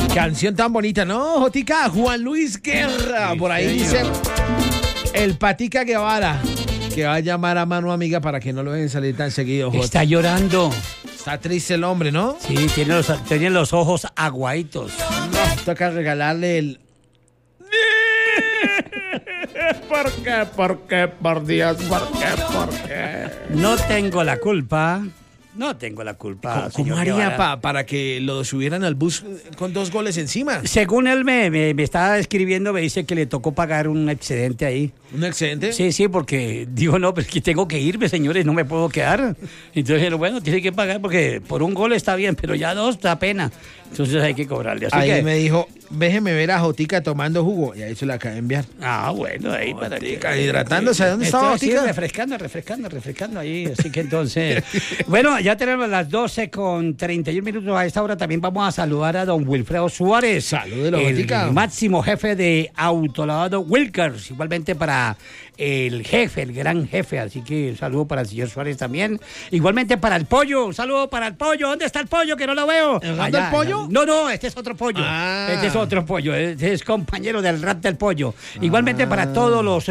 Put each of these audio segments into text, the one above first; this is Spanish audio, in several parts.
Canción tan bonita, ¿no, Jotica? Juan Luis Guerra. Por ahí dice el Patica Guevara, que va a llamar a mano amiga para que no lo dejen salir tan seguido, Jota. Está llorando. Está triste el hombre, ¿no? Sí, tiene los ojos aguaditos. No, toca regalarle el... ¿Por qué? ¿Por qué? Por Dios, ¿por qué? ¿Por qué? No tengo la culpa. No tengo la culpa. ¿Cómo haría para que lo subieran al bus con 2 goles encima? Según él me estaba escribiendo, me dice que le tocó pagar un excedente ahí. ¿Un excedente? Sí, porque digo, no, pero es que tengo que irme, señores, no me puedo quedar. Entonces, bueno, tiene que pagar porque por un gol está bien, pero ya 2 da pena. Entonces hay que cobrarle. Así ahí que me dijo, déjeme ver a Jotica tomando jugo. Y ahí se la acaba de enviar. Ah, bueno, ahí para Jotica, hidratándose. ¿Dónde estaba Jotica? Refrescando ahí. Así que entonces, bueno, ya tenemos las 12:31 a esta hora. También vamos a saludar a don Wilfredo Suárez. Salúdelo, Jotica. El máximo jefe de Autolavado Wilkers. Igualmente para el jefe, el gran jefe. Así que un saludo para el señor Suárez también. Igualmente para el pollo. Un saludo para el pollo. ¿Dónde está el pollo? Que no lo veo. ¿El pollo? No, este es otro pollo. Este es otro pollo. Este es compañero del rap del pollo. Igualmente para todos los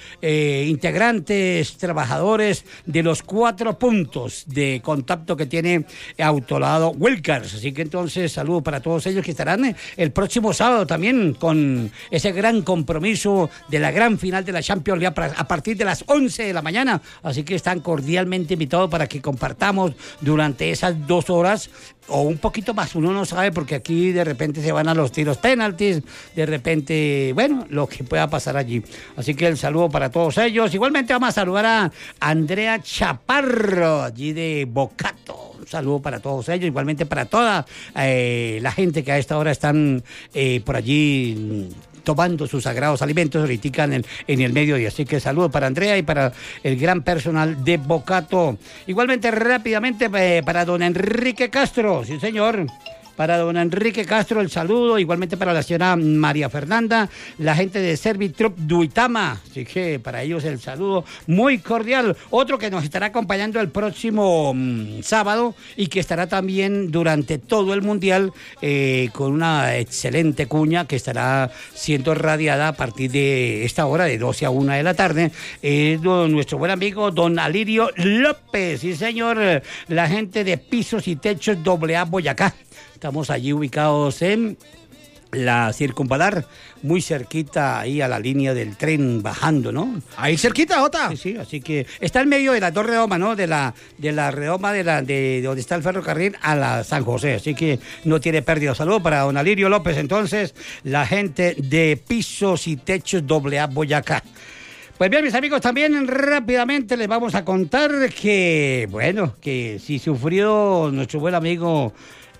integrantes, trabajadores de los 4 puntos de contacto que tiene Autolavado Wilkers. Así que entonces saludo para todos ellos que estarán el próximo sábado también con ese gran compromiso de la gran final de la Champions League a partir de las 11 de la mañana. Así que están cordialmente invitados para que compartamos durante esas 2 horas o un poquito más, uno no sabe porque aquí de repente se van a los tiros penaltis, de repente, bueno, lo que pueda pasar allí. Así que el saludo para todos ellos. Igualmente vamos a saludar a Andrea Chaparro, allí de Bocato. Un saludo para todos ellos, igualmente para toda la gente que a esta hora están por allí tomando sus sagrados alimentos ahorita en el mediodía. Así que saludo para Andrea y para el gran personal de Bocato. Igualmente rápidamente para don Enrique Castro, sí señor. Para don Enrique Castro el saludo, igualmente para la señora María Fernanda, la gente de Servitrup Duitama, así que para ellos el saludo muy cordial. Otro que nos estará acompañando el próximo sábado y que estará también durante todo el Mundial con una excelente cuña que estará siendo radiada a partir de esta hora, de 12 a 1 de la tarde, es nuestro buen amigo don Alirio López, sí señor, la gente de Pisos y Techos AA Boyacá. Estamos allí ubicados en la Circunvalar, muy cerquita ahí a la línea del tren bajando, ¿no? Ahí cerquita, Jota. Sí, así que está en medio de las 2 redomas, ¿no? De la redoma de donde está el ferrocarril a la San José, así que no tiene pérdida. Saludos para don Alirio López, entonces, la gente de Pisos y Techos AA Boyacá. Pues bien, mis amigos, también rápidamente les vamos a contar que, bueno, que si sufrió nuestro buen amigo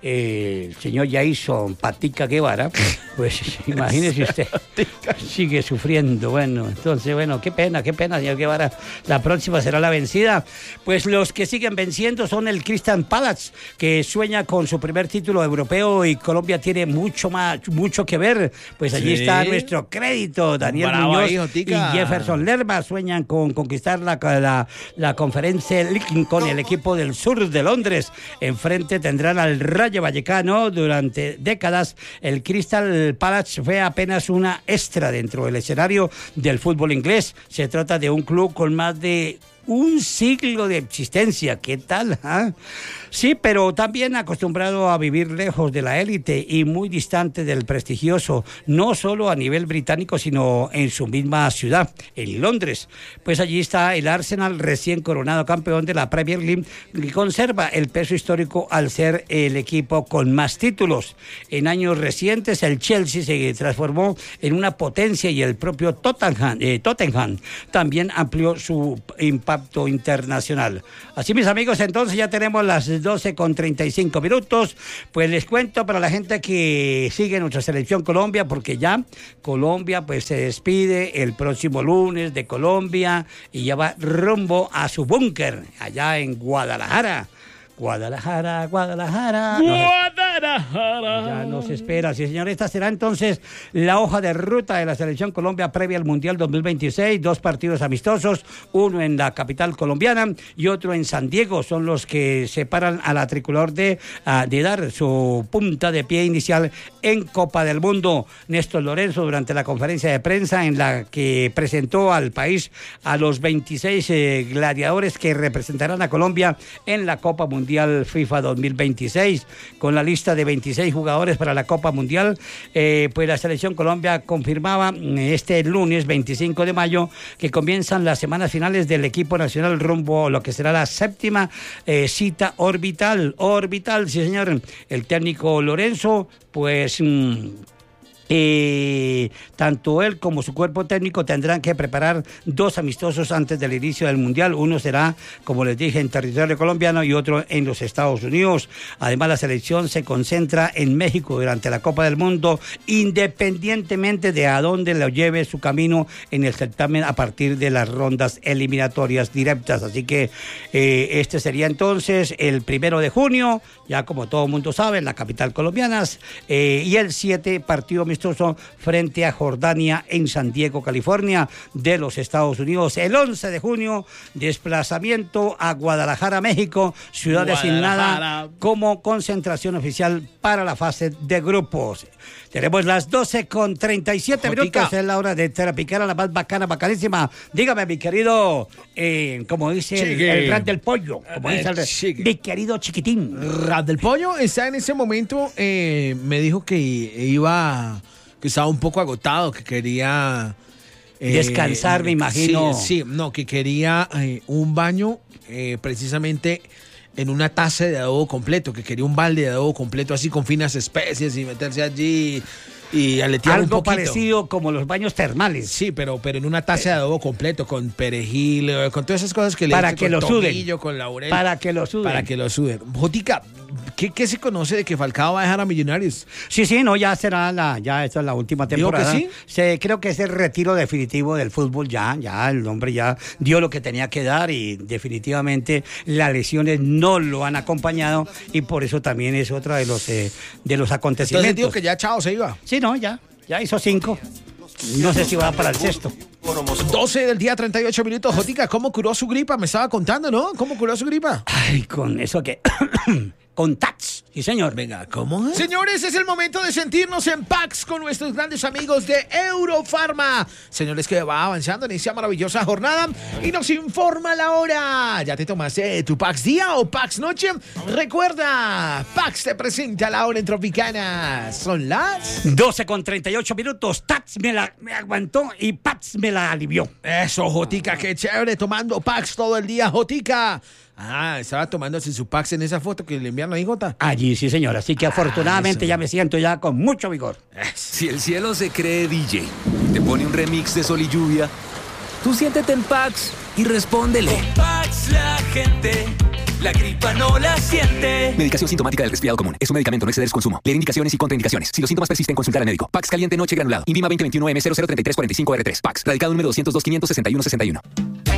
el señor Jason Patica Guevara, pues imagínese usted, sigue sufriendo. Bueno, entonces, bueno, qué pena, señor Guevara. La próxima será la vencida. Pues los que siguen venciendo son el Crystal Palace, que sueña con su primer título europeo y Colombia tiene mucho que ver. Pues allí está nuestro crédito. Daniel Muñoz y Jefferson Lerma sueñan con conquistar la conferencia League con el equipo del sur de Londres. Enfrente tendrán al Rayo Vallecano. Durante décadas el Crystal Palace fue apenas una extra dentro del escenario del fútbol inglés. Se trata de un club con más de un siglo de existencia. ¿Qué tal? Sí, pero también acostumbrado a vivir lejos de la élite y muy distante del prestigioso, no solo a nivel británico, sino en su misma ciudad, en Londres. Pues allí está el Arsenal, recién coronado campeón de la Premier League, y conserva el peso histórico al ser el equipo con más títulos. En años recientes, el Chelsea se transformó en una potencia y el propio Tottenham también amplió su impacto internacional. Así, mis amigos, entonces ya tenemos las 12:35. Pues les cuento para la gente que sigue nuestra selección Colombia, porque ya Colombia pues se despide el próximo lunes de Colombia y ya va rumbo a su búnker allá en Guadalajara. Ya no se espera. Sí, señor, esta será entonces la hoja de ruta de la Selección Colombia previa al Mundial 2026. 2 partidos amistosos, uno en la capital colombiana y otro en San Diego. Son los que separan a la tricolor de dar su punta de pie inicial en Copa del Mundo. Néstor Lorenzo, durante la conferencia de prensa en la que presentó al país a los 26 gladiadores que representarán a Colombia en la Copa Mundial FIFA 2026, con la lista de 26 jugadores para la Copa Mundial, pues la Selección Colombia confirmaba este lunes 25 de mayo que comienzan las semanas finales del equipo nacional rumbo a lo que será la 7ª cita orbital, sí señor. El técnico Lorenzo, pues tanto él como su cuerpo técnico tendrán que preparar 2 amistosos antes del inicio del Mundial. Uno será, como les dije, en territorio colombiano y otro en los Estados Unidos. Además, la selección se concentra en México durante la Copa del Mundo, independientemente de a dónde lo lleve su camino en el certamen a partir de las rondas eliminatorias directas. Así que este sería entonces el 1 de junio, ya como todo el mundo sabe, en la capital colombiana, y el 7 partido amistoso frente a Jordania en San Diego, California, de los Estados Unidos. El 11 de junio, desplazamiento a Guadalajara, México, ciudad designada como concentración oficial para la fase de grupos. Tenemos las 12:37 minutos, es la hora de Terapicara, la más bacana, bacanísima. Dígame, mi querido, como dice el Rat del Pollo, como dice mi querido chiquitín. Rat del Pollo está en ese momento, me dijo que estaba un poco agotado, que quería descansar, me imagino. Que quería un baño precisamente en una taza de adobo completo, que quería un balde de adobo completo así con finas especies y meterse allí y aletear un poquito. Algo parecido como los baños termales. Sí, pero en una taza de adobo completo, con perejil, con todas esas cosas que le para que lo suden. Con laurel. Para que lo suden. Jotica, ¿qué se conoce de que Falcao va a dejar a Millonarios? Sí, no, ya será esta es la última temporada. ¿Digo que sí? Creo que es el retiro definitivo del fútbol, ya el hombre ya dio lo que tenía que dar y definitivamente las lesiones no lo han acompañado y por eso también es otra de los acontecimientos. Entonces digo que ya chao se iba. Sí, no, ya hizo 5. No sé si va para el 6º. 12 del día, 38 minutos. Jotica, ¿cómo curó su gripa? Me estaba contando, ¿no? ¿Cómo curó su gripa? Ay, con eso que... con Tats, sí señor. Venga, ¿cómo? Señores, es el momento de sentirnos en Pax con nuestros grandes amigos de Eurofarma. Señores, que va avanzando en esta maravillosa jornada y nos informa la hora. ¿Ya te tomaste tu Pax día o Pax noche? Recuerda, Pax te presenta la hora en Tropicana. Son las 12:38 minutos. Tats me aguantó y Pax me la alivió. Eso, Jotica, qué chévere, tomando Pax todo el día, Jotica. Estaba tomándose su Pax en esa foto que le enviaron ahí, Jota. Allí, sí, señor. Así que afortunadamente ya me siento ya con mucho vigor. Si el cielo se cree DJ, te pone un remix de Sol y Lluvia, tú siéntete en Pax y respóndele. Con Pax la gente, la gripa no la siente. Medicación sintomática del resfriado común. Es un medicamento, no exceder su consumo. Leer indicaciones y contraindicaciones. Si los síntomas persisten, consultar al médico. Pax caliente noche granulado. INVIMA 2021 M003345R3. Pax. Radicado número 202 561 61.